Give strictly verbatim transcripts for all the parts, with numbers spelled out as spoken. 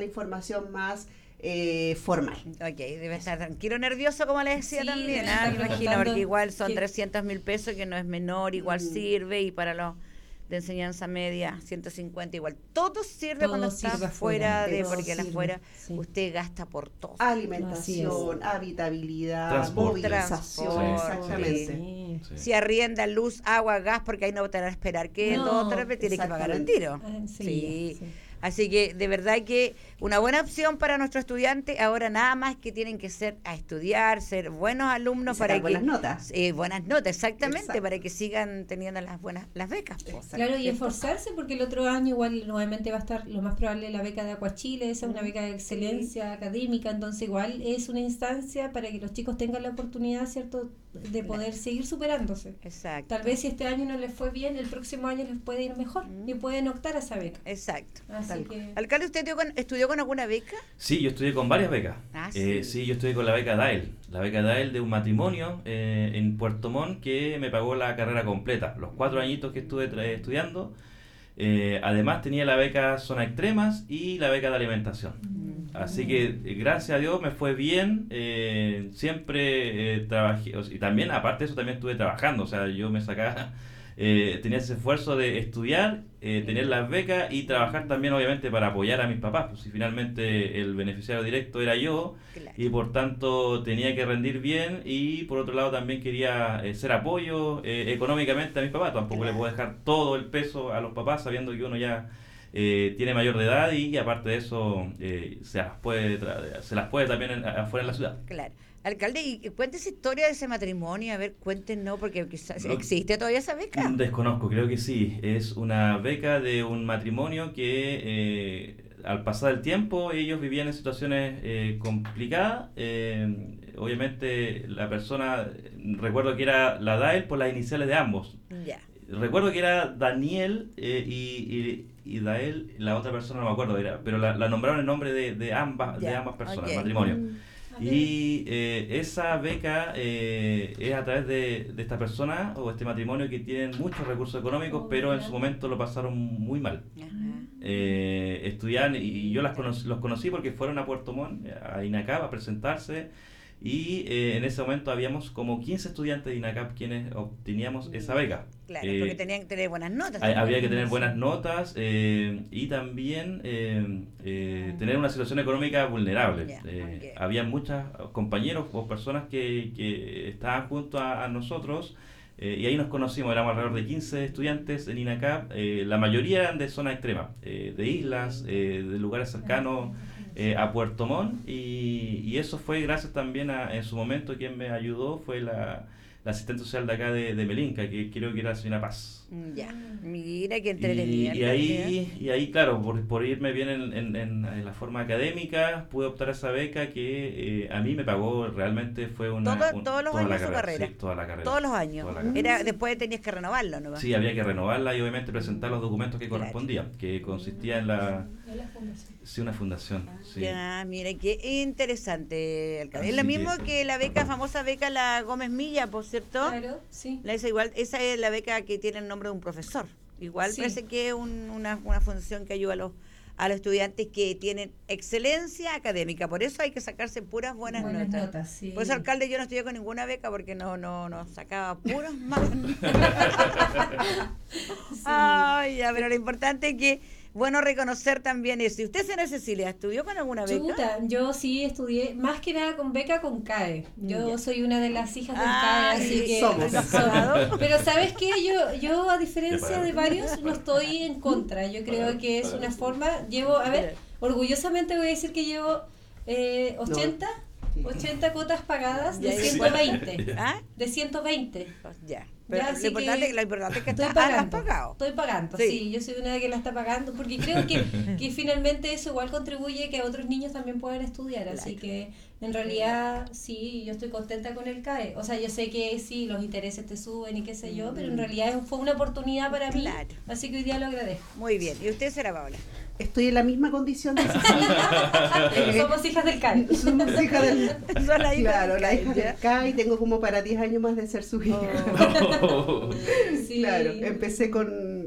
información más eh, formal. Ok, debe estar tranquilo, nervioso, como les decía Sí, también, debe ¿ah? estar Me imagino, preguntando porque igual son que- trescientos mil pesos, que no es menor, igual Mm. sirve, y para los de enseñanza media, ciento cincuenta igual. Todo sirve Todo cuando sirve está afuera, fuera de, todo porque la sirve, afuera sí. usted gasta por todo. Alimentación, habitabilidad, Transporte. movilización, Transporte. exactamente. Sí. Sí. Si arrienda luz, agua, gas, porque ahí no te van a esperar que No, dos o tres veces tiene que pagar el tiro. Ah, enseguida, Sí. sí. Así que de verdad que una buena opción para nuestros estudiantes. Ahora nada más que tienen que ser a estudiar, ser buenos alumnos Y para sacar que buenas notas. Eh, buenas notas, exactamente, Exacto. para que sigan teniendo las buenas las becas. po, Claro, y ¿cierto? esforzarse porque el otro año igual nuevamente va a estar lo más probable la beca de Acuachile, esa es una beca de excelencia académica, entonces igual es una instancia para que los chicos tengan la oportunidad, ¿cierto?, de poder seguir superándose. Exacto. Tal vez si este año no les fue bien, el próximo año les puede ir mejor Mm. y pueden optar a esa beca. Exacto. Así Tal que Alcalde, ¿usted estudió con, estudió con alguna beca? Sí, yo estudié con varias becas. Ah, Eh, sí. sí, yo estudié con la beca D A E L. La beca D A E L de un matrimonio eh, en Puerto Montt que me pagó la carrera completa. Los cuatro añitos que estuve tra- estudiando. Eh, además tenía la beca Zona Extremas y la beca de alimentación. Así que eh, gracias a Dios me fue bien. eh, siempre eh, trabajé. o sea, y también, aparte de eso, también estuve trabajando. O sea, yo me sacaba... eh, tenía ese esfuerzo de estudiar, eh, tener las becas y trabajar también, obviamente, para apoyar a mis papás. Pues si finalmente el beneficiario directo era yo, Claro. y por tanto tenía que rendir bien, y por otro lado también quería eh, ser apoyo eh, económicamente a mis papás. Tampoco Claro. le puedo dejar todo el peso a los papás sabiendo que uno ya eh, tiene mayor de edad, y aparte de eso eh, se las puede tra- se las puede también en- afuera en la ciudad. Claro. Alcalde, y cuente esa historia de ese matrimonio, a ver, cuéntenos, porque quizás No. ¿existe todavía esa beca? Desconozco, creo que sí. Es una beca de un matrimonio que eh, al pasar el tiempo ellos vivían en situaciones eh, complicadas. Eh, obviamente la persona, recuerdo que era la D A E L por las iniciales de ambos. Ya. Recuerdo que era Daniel eh, y, y, y Dael, la otra persona no me acuerdo, era, pero la, la nombraron en nombre de, de ambas de Ya, ambas personas, ok. matrimonio. Mm. Y eh, esa beca eh, es a través de, de esta persona o este matrimonio que tienen muchos recursos económicos, Oh, pero en mira. su momento lo pasaron muy mal. Ajá. Eh, estudiaban, y yo las conocí, los conocí porque fueron a Puerto Montt, a INACAP, a presentarse, y eh, en ese momento habíamos como quince estudiantes de INACAP quienes obteníamos esa beca. Claro, Eh, porque tenían que tener buenas notas. hay- también. había que tener buenas notas eh, y también eh, eh, tener una situación económica vulnerable. Ya, Eh, ok. Había muchos compañeros o personas que, que estaban junto a, a nosotros, eh, y ahí nos conocimos. Éramos alrededor de quince estudiantes en INACAP, eh, la mayoría eran de zona extrema, eh, de islas, eh, de lugares cercanos eh, a Puerto Montt, y, y eso fue gracias también a, en su momento, quien me ayudó fue la, la asistente social de acá de, de Melinca, que creo que era la señora Paz. Mm, Ya, mira qué Y, entretenido. y ahí, y ahí, claro, por, por irme bien en, en, en- en la forma académica, pude optar a esa beca que eh, a mí me pagó, realmente fue una... Todo- un- todos los toda años la su carrera, carrera. sí, toda la carrera. Todos los años. Toda la carrera. Era, después tenías que renovarlo, ¿no? Sí, había que renovarla y obviamente presentar los documentos que Claro. correspondían, que consistía en la... En la fundación. Sí, una fundación. Sí. Ya, mira, qué interesante, alcalde. Es Así lo mismo que- que la beca, famosa beca la Gómez Milla, por cierto. Claro, sí. La esa igual, esa es la beca que tiene el nombre de un profesor. Igual Sí. parece que es un- una, una fundación que ayuda a los a los estudiantes que tienen excelencia académica. Por eso hay que sacarse puras buenas, Buenas notas. notas, sí. Por eso, alcalde, yo no estudié con ninguna beca porque no no no sacaba puros más. Sí. Ay, ya, pero lo importante es que, bueno, reconocer también eso. ¿Y usted, señora Cecilia, estudió con alguna beca? Chuta, yo sí estudié, más que nada con beca con C A E. Yo Ya. soy una de las hijas del Ah, C A E, así sí, que somos. somos. Pero ¿sabes qué? Yo, yo a diferencia Ya, de para. varios, no estoy en contra. Yo creo que es una forma, llevo, a ver, orgullosamente voy a decir que llevo eh, ochenta, Sí. ochenta cuotas pagadas de Ya, sí. ciento veinte. ¿Ah? De ciento veinte. Ya. Pero Ya, lo, así importante, que lo importante es que Estoy está, ah, lo has pagando, pagado. estoy pagando, Sí. sí. Yo soy una de que la está pagando, porque creo que, que finalmente eso igual contribuye que otros niños también puedan estudiar, así Claro. que en realidad sí, yo estoy contenta con el C A E. O sea, yo sé que sí, los intereses te suben y qué sé yo, pero en realidad es- fue una oportunidad para mí, Claro. así que hoy día lo agradezco. Muy bien. ¿Y usted, será Paola? Estoy en la misma condición de Cecilia. Eh, Somos hijas del C A E. Somos hijas del... Son las hijas Claro, del la C A E, hija ¿ya? del C A E, y tengo como para diez años más de ser su hija. Sí. Claro, empecé con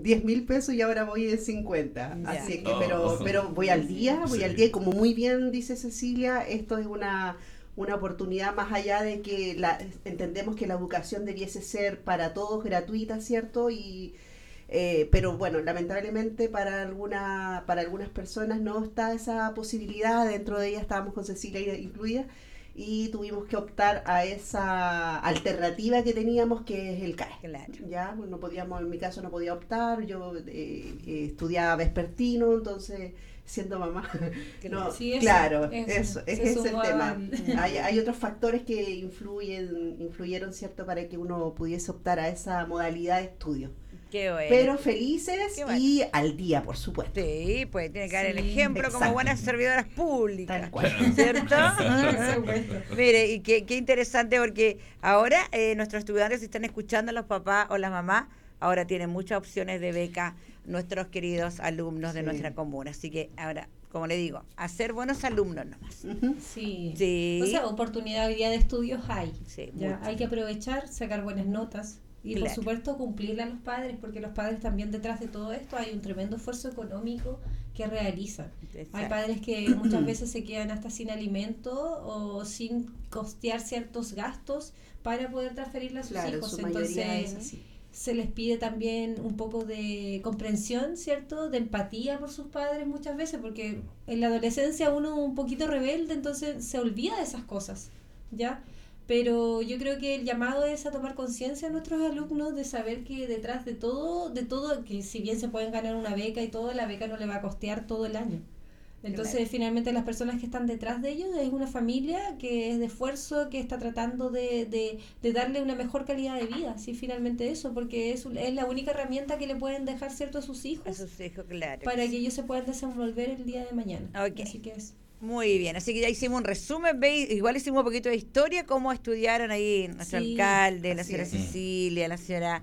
diez mil pesos y ahora voy en cincuenta. Ya. Así es que, Oh. pero, pero voy al día, voy Sí. al día y como muy bien dice Cecilia, esto es una, una oportunidad más allá de que la, entendemos que la educación debiese ser para todos gratuita, ¿cierto? Y eh, pero bueno, lamentablemente para alguna, para algunas personas no está esa posibilidad, dentro de ellas estábamos con Cecilia incluida, y tuvimos que optar a esa alternativa que teníamos, que es el C A E. Claro. Ya, no podíamos, en mi caso no podía optar, yo eh, eh, estudiaba vespertino, entonces siendo mamá, no, Sí, eso, claro, eso, eso, es se ese el sumó tema. al- Hay, hay otros factores que influyen, influyeron, ¿cierto?, para que uno pudiese optar a esa modalidad de estudio. Qué bueno. Pero felices Qué bueno. y al día, por supuesto. Sí, pues tiene que dar el Sí, ejemplo como exacto. buenas servidoras públicas. Tal cual. ¿Cierto? Por supuesto. Mire, y qué, qué interesante porque ahora eh, nuestros estudiantes, si están escuchando, los papás o las mamás, ahora tienen muchas opciones de beca, nuestros queridos alumnos de Sí. nuestra comuna. Así que ahora, como le digo, a ser buenos alumnos nomás. Ujú. Sí. Sí. O sea, oportunidad hoy día de estudios hay. Sí, Ya, mucho. hay que aprovechar, sacar buenas notas y Claro. por supuesto cumplirle a los padres, porque los padres también detrás de todo esto hay un tremendo esfuerzo económico que realizan. Hay Exacto. padres que muchas veces se quedan hasta sin alimento o sin costear ciertos gastos para poder transferirle a sus Claro, hijos. su mayoría Entonces es así. se les pide también un poco de comprensión, ¿cierto? De empatía por sus padres muchas veces, porque en la adolescencia uno un poquito rebelde, entonces se olvida de esas cosas, ¿ya? Pero yo creo que el llamado es a tomar conciencia a nuestros alumnos de saber que detrás de todo, de todo, que si bien se pueden ganar una beca y todo, la beca no le va a costear todo el año. Entonces, Claro. finalmente, las personas que están detrás de ellos es una familia que es de esfuerzo, que está tratando de, de, de darle una mejor calidad de vida, sí, finalmente eso, porque es, un- es la única herramienta que le pueden dejar, ¿cierto?, a sus hijos A sus hijos, claro. para que ellos se puedan desenvolver el día de mañana. Ok. Así que es... Muy bien, así que ya hicimos un resumen, ¿veis? Igual hicimos un poquito de historia, cómo estudiaron ahí nuestro Sí, alcalde, la así señora es. Cecilia, la señora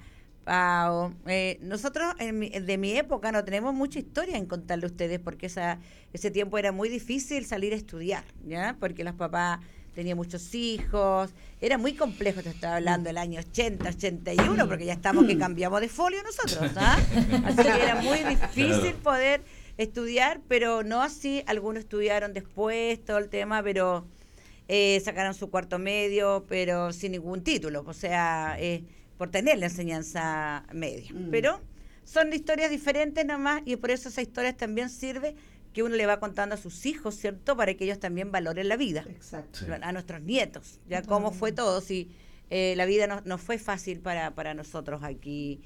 Pau. Eh, nosotros en mi- de mi época no tenemos mucha historia en contarle a ustedes porque esa ese tiempo era muy difícil salir a estudiar, ¿ya? Porque los papás tenían muchos hijos, era muy complejo, te estaba hablando del año ochenta, ochenta y uno, porque ya estamos que cambiamos de folio nosotros, ¿ah? Así que era muy difícil poder estudiar, pero no así, algunos estudiaron después, todo el tema, pero eh, sacaron su cuarto medio, pero sin ningún título, o sea, eh, por tener la enseñanza media. Mm. Pero son historias diferentes nomás y por eso esas historias también sirve que uno le va contando a sus hijos, ¿cierto? Para que ellos también valoren la vida, Exacto. Sí. a nuestros nietos, ya cómo fue todo, si eh, la vida no, no fue fácil para, para nosotros aquí.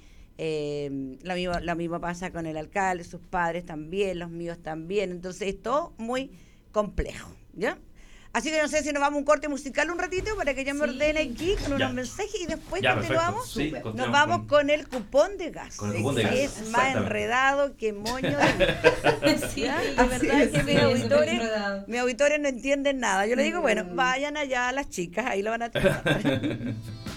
Eh, la misma la misma pasa con el alcalde, sus padres también, los míos también, entonces es todo muy complejo, ¿ya? Así que no sé si nos vamos a un corte musical un ratito para que yo me Sí. ordene aquí con unos Ya. mensajes y después Ya, continuamos. perfecto. Sí, Súper. continuamos Nos vamos con- con el cupón de gas, Con el cupón de que gas, es más exactamente. enredado que moño de... Sí, ¿Ya? De Así verdad es. que mis Sí, es súper auditores, enredado. mis auditores no entienden nada. Yo le digo, bueno, Mm. vayan allá a las chicas, ahí lo van a tener.